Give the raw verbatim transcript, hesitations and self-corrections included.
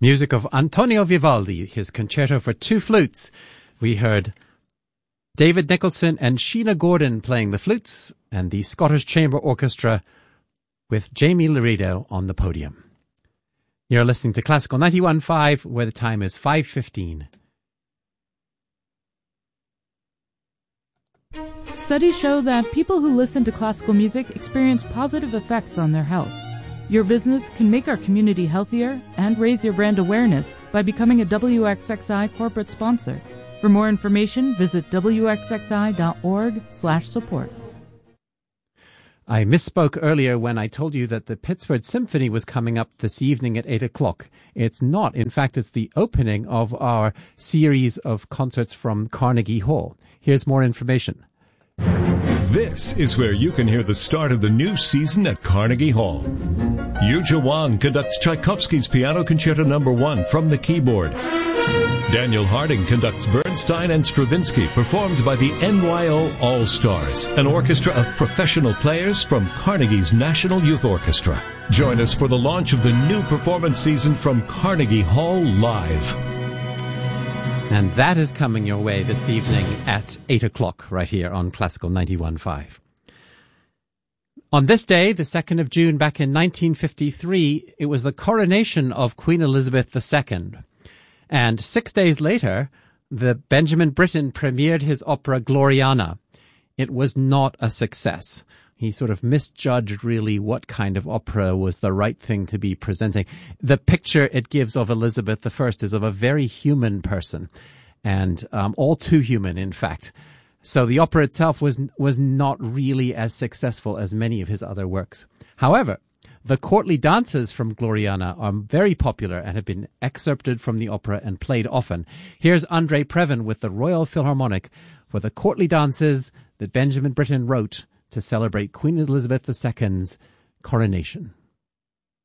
Music of Antonio Vivaldi, his concerto for two flutes. We heard David Nicholson and Sheena Gordon playing the flutes, and the Scottish Chamber Orchestra with Jamie Laredo on the podium. You're listening to Classical ninety-one point five, where the time is five fifteen. Studies show that people who listen to classical music experience positive effects on their health. Your business can make our community healthier and raise your brand awareness by becoming a W X X I corporate sponsor. For more information, visit W X X I dot org slash support. I misspoke earlier when I told you that the Pittsburgh Symphony was coming up this evening at eight o'clock. It's not. In fact, it's the opening of our series of concerts from Carnegie Hall. Here's more information. This is where you can hear the start of the new season at Carnegie Hall. Yuja Wang conducts Tchaikovsky's Piano Concerto Number One from the keyboard. Daniel Harding conducts Bernstein and Stravinsky, performed by the N Y O All-Stars, an orchestra of professional players from Carnegie's National Youth Orchestra. Join us for the launch of the new performance season from Carnegie Hall Live. And that is coming your way this evening at eight o'clock right here on Classical ninety-one point five. On this day, the second of June, back in nineteen fifty-three, it was the coronation of Queen Elizabeth the Second. And six days later, the Benjamin Britten premiered his opera Gloriana. It was not a success. He sort of misjudged really what kind of opera was the right thing to be presenting. The picture it gives of Elizabeth the First is of a very human person, and um, all too human, in fact. So the opera itself was was not really as successful as many of his other works. However, the courtly dances from Gloriana are very popular and have been excerpted from the opera and played often. Here's Andre Previn with the Royal Philharmonic for the courtly dances that Benjamin Britten wrote to celebrate Queen Elizabeth the Second's coronation.